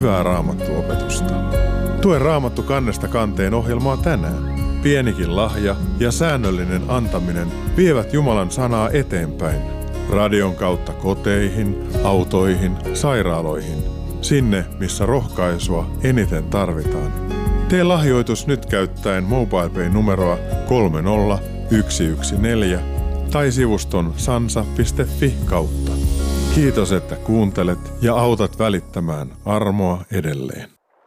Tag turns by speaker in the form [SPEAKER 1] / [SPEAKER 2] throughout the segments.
[SPEAKER 1] Hyvää Raamattu-opetusta. Tue Raamattu kannesta kanteen ohjelmaa tänään. Pienikin lahja ja säännöllinen antaminen vievät Jumalan sanaa eteenpäin. Radion kautta koteihin, autoihin, sairaaloihin. Sinne, missä rohkaisua eniten tarvitaan. Tee lahjoitus nyt käyttäen MobilePay-numeroa 30114 tai sivuston sansa.fi kautta. Kiitos, että kuuntelet ja autat välittämään armoa edelleen.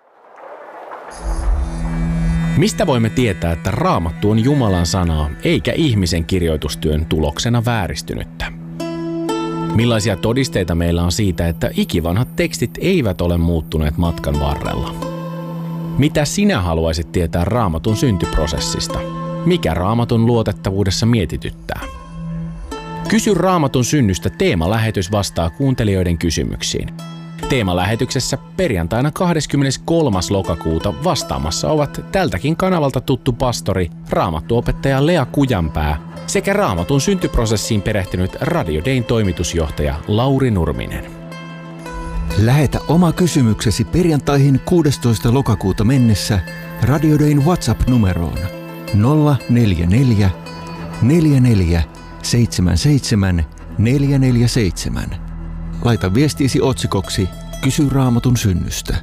[SPEAKER 2] Mistä voimme tietää, että Raamattu on Jumalan sanaa eikä ihmisen kirjoitustyön tuloksena vääristynyttä? Millaisia todisteita meillä on siitä, että ikivanhat tekstit eivät ole muuttuneet matkan varrella? Mitä sinä haluaisit tietää Raamatun syntyprosessista? Mikä Raamatun luotettavuudessa mietityttää? Kysy Raamatun synnystä teemalähetys vastaa kuuntelijoiden kysymyksiin. Teemalähetyksessä perjantaina 23. lokakuuta vastaamassa ovat tältäkin kanavalta tuttu pastori, raamattuopettaja Lea Kujanpää sekä Raamatun syntyprosessiin perehtynyt Radio Dayn toimitusjohtaja Lauri Nurminen.
[SPEAKER 3] Lähetä oma kysymyksesi perjantaihin 16. lokakuuta mennessä Radio Dayn WhatsApp-numeroon 044 44 77 447. Laita viestiisi otsikoksi Kysy Raamatun synnystä.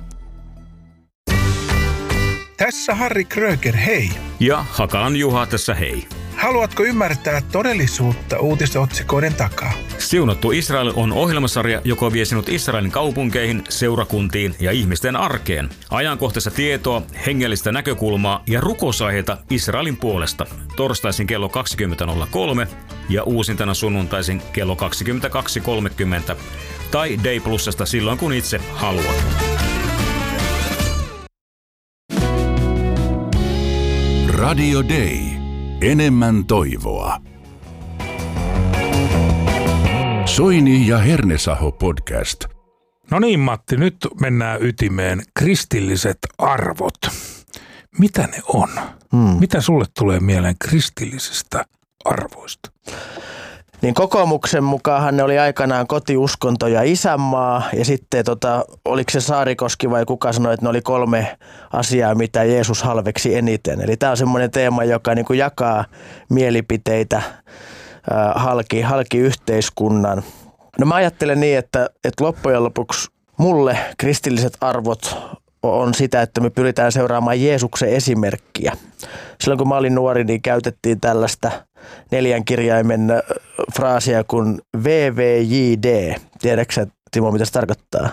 [SPEAKER 4] Tässä Harri Kröger, hei.
[SPEAKER 5] Ja Hakaan Juha tässä, hei.
[SPEAKER 4] Haluatko ymmärtää todellisuutta uutisotsikoiden takaa?
[SPEAKER 5] Siunattu Israel on ohjelmasarja, joka vie sinut Israelin kaupunkeihin, seurakuntiin ja ihmisten arkeen. Ajankohtaista tietoa, hengellistä näkökulmaa ja rukousaiheita Israelin puolesta. Torstaisin kello 20.03 ja uusintana sunnuntaisin kello 22.30 tai Day Plusasta silloin kun itse haluat.
[SPEAKER 6] Radio Day. Enemmän toivoa. Soini ja Hernesaho podcast.
[SPEAKER 4] No niin, Matti, nyt mennään ytimeen. Kristilliset arvot. Mitä ne on? Mitä sulle tulee mieleen kristillisistä arvoista?
[SPEAKER 7] Niin kokoomuksen mukaanhan ne oli aikanaan kotiuskonto ja isänmaa, ja sitten oliko se Saarikoski vai kuka sanoi, että ne oli 3 asiaa, mitä Jeesus halveksi eniten. Eli tämä on semmoinen teema, joka niin kuin jakaa mielipiteitä halki yhteiskunnan. No mä ajattelen niin, että loppujen lopuksi mulle kristilliset arvot on sitä, että me pyritään seuraamaan Jeesuksen esimerkkiä. Silloin kun mä olin nuori, niin käytettiin tällaista 4 kirjaimen fraasia kuin VVJD. Tiedätkö sä, Timo, mitä se tarkoittaa?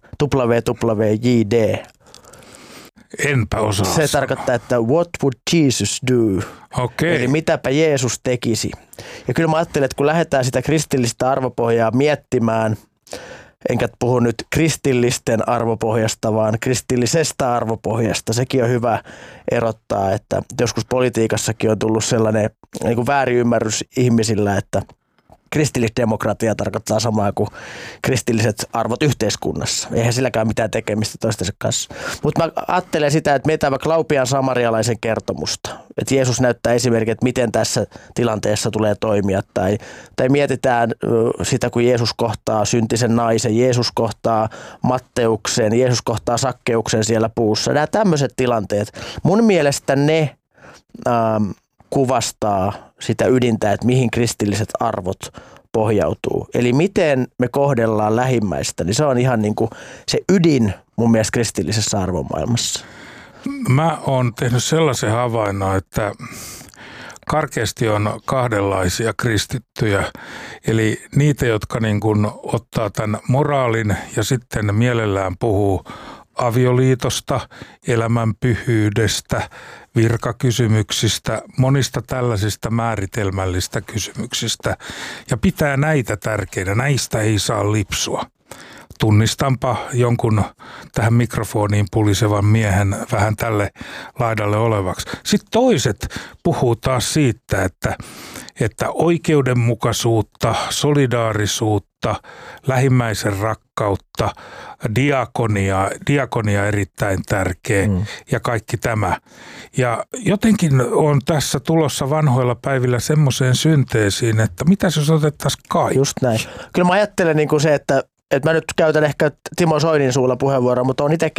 [SPEAKER 7] WWJD.
[SPEAKER 4] Enpä osaa.
[SPEAKER 7] Se tarkoittaa, että what would Jesus do?
[SPEAKER 4] Okei.
[SPEAKER 7] Eli mitäpä Jeesus tekisi. Ja kyllä mä ajattelen, että kun lähdetään sitä kristillistä arvopohjaa miettimään, enkä puhu nyt kristillisten arvopohjasta, vaan kristillisestä arvopohjasta. Sekin on hyvä erottaa, että joskus politiikassakin on tullut sellainen niin kuin väärinymmärrys ihmisillä, että kristillisdemokratia tarkoittaa samaa kuin kristilliset arvot yhteiskunnassa. Eihän silläkään mitään tekemistä toistensa kanssa. Mutta mä ajattelen sitä, että mietitään vaikka Laupian samarialaisen kertomusta. Että Jeesus näyttää esimerkiksi, että miten tässä tilanteessa tulee toimia. Tai mietitään sitä, kun Jeesus kohtaa syntisen naisen, Jeesus kohtaa Matteuksen, Jeesus kohtaa Sakkeuksen siellä puussa. Nämä tämmöiset tilanteet. Mun mielestä ne kuvastaa sitä ydintä, että mihin kristilliset arvot pohjautuu. Eli miten me kohdellaan lähimmäistä, niin se on ihan niin kuin se ydin mun mielestä kristillisessä arvomaailmassa.
[SPEAKER 4] Mä oon tehnyt sellaisen havainnon, että karkeasti on 2 kristittyjä. Eli niitä, jotka niin kuin ottaa tämän moraalin ja sitten mielellään puhuu avioliitosta, elämän pyhyydestä, virkakysymyksistä, monista tällaisista määritelmällistä kysymyksistä ja pitää näitä tärkeinä. Näistä ei saa lipsua. Tunnistanpa jonkun tähän mikrofoniin pulisevan miehen vähän tälle laidalle olevaksi. Sitten toiset puhuu taas siitä, että oikeudenmukaisuutta, solidaarisuutta, lähimmäisen rakkautta, diakonia erittäin tärkeä ja kaikki tämä. Ja jotenkin on tässä tulossa vanhoilla päivillä semmoiseen synteesiin, että mitä jos otettaisiin kaikki?
[SPEAKER 7] Just näin. Kyllä mä ajattelen niin kuin se, että että mä nyt käytän ehkä Timo Soinin suulla puheenvuoroa, mutta on itsekin